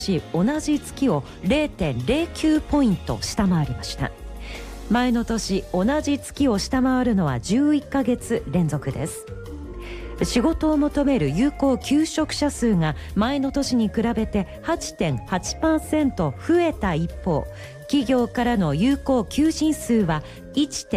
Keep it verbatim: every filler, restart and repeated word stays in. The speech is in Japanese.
同じ月を れいてんれいきゅう ポイント下回りました。前の年同じ月を下回るのはじゅういっかげつ連続です。仕事を求める有効求職者数が前の年に比べて はちてんはちパーセント 増えた一方、企業からの有効求人数は いちてん